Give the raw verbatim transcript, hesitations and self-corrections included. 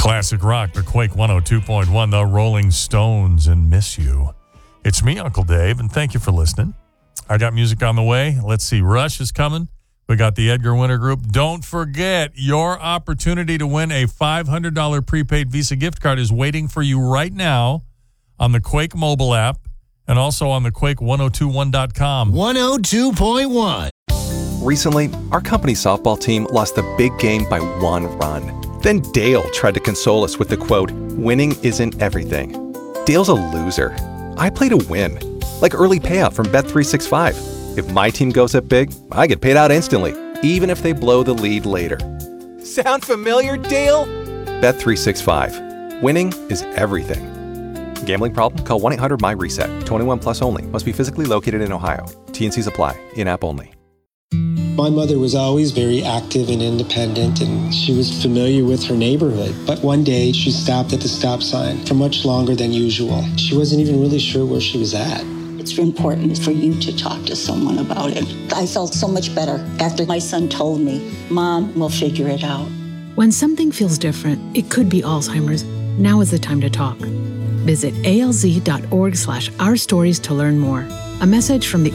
Classic rock, the Quake one oh two point one, the Rolling Stones, and Miss You. It's me, Uncle Dave, and thank you for listening. I got music on the way. Let's see, Rush is coming. We got the Edgar Winter Group. Don't forget, your opportunity to win a five hundred dollars prepaid Visa gift card is waiting for you right now on the Quake mobile app and also on the Quake ten twenty-one dot com. one oh two point one. Recently, our company softball team lost the big game by one run. Then Dale tried to console us with the quote, "Winning isn't everything." Dale's a loser. I play to win. Like early payout from Bet three sixty-five. If my team goes up big, I get paid out instantly, even if they blow the lead later. Sound familiar, Dale? Bet three sixty-five. Winning is everything. Gambling problem? Call one eight hundred M Y reset. twenty-one plus only. Must be physically located in Ohio. T N Cs apply. In-app only. My mother was always very active and independent, and she was familiar with her neighborhood. But one day, she stopped at the stop sign for much longer than usual. She wasn't even really sure where she was at. It's important for you to talk to someone about it. I felt so much better after my son told me, "Mom, we'll figure it out." When something feels different, it could be Alzheimer's. Now is the time to talk. Visit A L Z dot org slash our stories to learn more. A message from the